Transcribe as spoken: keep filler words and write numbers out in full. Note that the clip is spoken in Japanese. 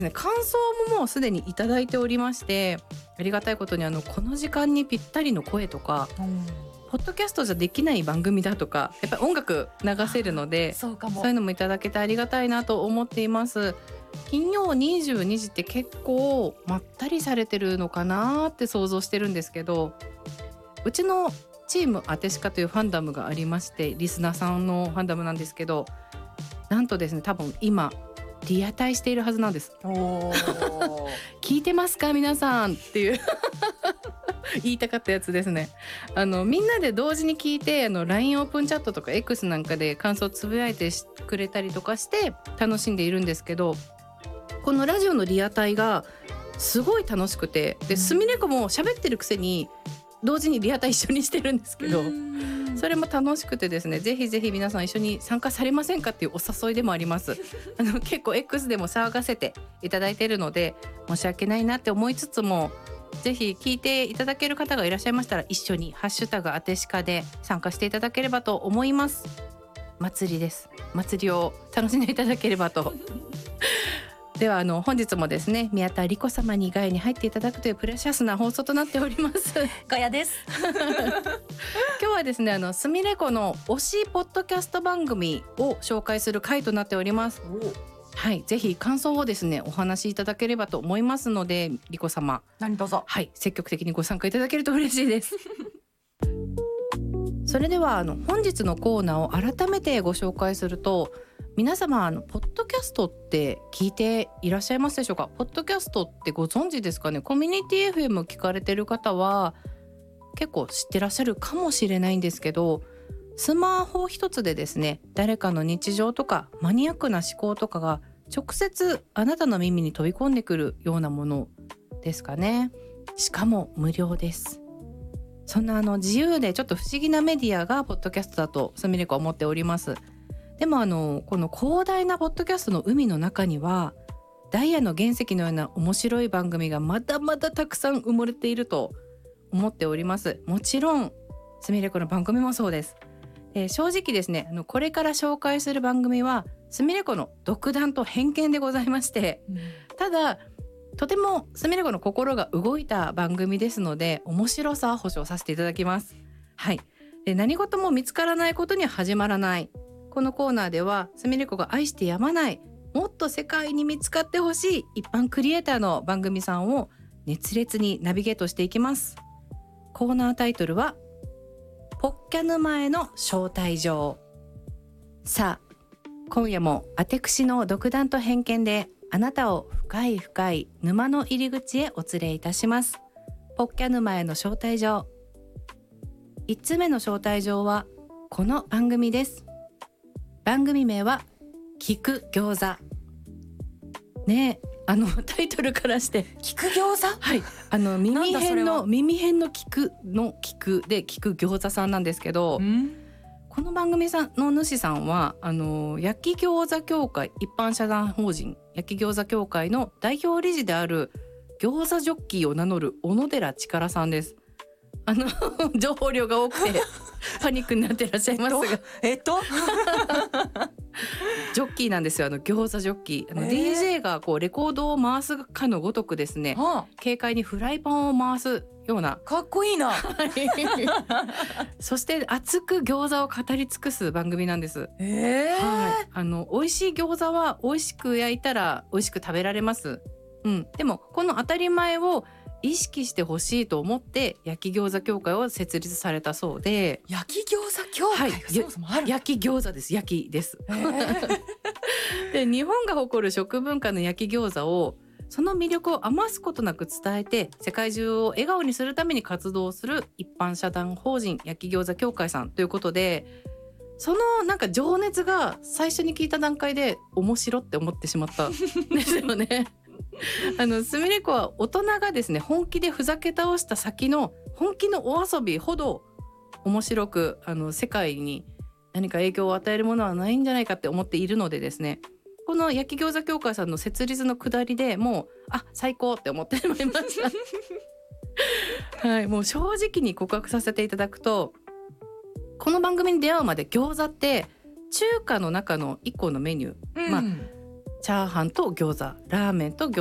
感想ももうすでにいただいておりまして、ありがたいことにあのこの時間にぴったりの声とか、うんポッドキャストじゃできない番組だとか、やっぱり音楽流せるので、 そうかも。 そういうのもいただけてありがたいなと思っています。金曜にじゅうにじって結構まったりされてるのかなって想像してるんですけど、うちのチームあてしかというファンダムがありまして、リスナーさんのファンダムなんですけど、なんとですね多分今リアタイしているはずなんです。お聞いてますか皆さんっていう言いたかったやつですね。あのみんなで同時に聞いて、あの ライン オープンチャットとか X なんかで感想をつぶやいてくれたりとかして楽しんでいるんですけど、このラジオのリアタイがすごい楽しくて、で、すみれこも喋ってるくせに同時にリアタイ一緒にしてるんですけど、それも楽しくてですね、ぜひぜひ皆さん一緒に参加されませんかっていうお誘いでもあります。あの結構 X でも騒がせていただいているので申し訳ないなって思いつつも、ぜひ聞いていただける方がいらっしゃいましたら、一緒にハッシュタグあてしかで参加していただければと思います。祭りです。祭りを楽しんでいただければとではあの本日もですね、宮田理子様にガヤに入っていただくというプレシャスな放送となっておりますガヤです今日はですね、あのすみれこの推しポッドキャスト番組を紹介する回となっております。はい、ぜひ感想をですねお話しいただければと思いますので、理子様何卒、 はい、積極的にご参加いただけると嬉しいですそれではあの本日のコーナーを改めてご紹介すると、皆様あのポッドキャストって聞いていらっしゃいますでしょうか。ポッドキャストってご存知ですかね。コミュニティ エフエム 聞かれてる方は結構知ってらっしゃるかもしれないんですけど、スマホ一つでですね、誰かの日常とかマニアックな思考とかが直接あなたの耳に飛び込んでくるようなものですかね。しかも無料です。そんなあの自由でちょっと不思議なメディアがポッドキャストだとすみれこは思っております。でもあのこの広大なポッドキャストの海の中には、ダイヤの原石のような面白い番組がまだまだたくさん埋もれていると思っております。もちろんすみれこの番組もそうです。えー、正直ですね、あのこれから紹介する番組はすみれこの独断と偏見でございまして、うん、ただとてもすみれこの心が動いた番組ですので、面白さは保証させていただきます。はい。で、何事も見つからないことには始まらない。このコーナーではすみれこが愛してやまない、もっと世界に見つかってほしい一般クリエイターの番組さんを熱烈にナビゲートしていきます。コーナータイトルはポッキャ沼への招待状。さあ今夜もあてくしの独断と偏見であなたを深い深い沼の入り口へお連れいたします。ポッキャ沼への招待状。いつつめの招待状はこの番組です。番組名は聞く餃子ねえ、あのタイトルからして聞く餃子、 はい、あの耳辺の耳辺の聞くの聞くで聞く餃子さんなんですけど、この番組さんの主さんはあの焼き餃子協会一般社団法人焼き餃子協会の代表理事である餃子ジョッキーを名乗る小野寺力さんです。あの情報量が多くてパニックになってらっしゃいますがえっとジョッキーなんですよ。あの餃子ジョッキー、あの ディージェー がこうレコードを回すかのごとくですね、はあ、軽快にフライパンを回すような、 かっこいいなそして熱く餃子を語り尽くす番組なんです。 えーはい、あの美味しい餃子は美味しく焼いたら美味しく食べられます、うん、でもこの当たり前を意識してほしいと思って焼き餃子協会を設立されたそうで、 焼き餃子協会がそもそもある、 はい、焼き餃子です。焼きです、えー、で日本が誇る食文化の焼き餃子をその魅力を余すことなく伝えて世界中を笑顔にするために活動する一般社団法人焼き餃子協会さんということで、そのなんか情熱が最初に聞いた段階で面白って思ってしまったんですよねあのすみれこは大人がですね本気でふざけ倒した先の本気のお遊びほど面白く、あの世界に何か影響を与えるものはないんじゃないかって思っているのでですね、この焼き餃子協会さんの設立の下りでもうあ最高って思ってしまいましたはい、もう正直に告白させていただくと、この番組に出会うまで餃子って中華の中の一個のメニュー、うん、まあチャーハンと餃子、ラーメンと餃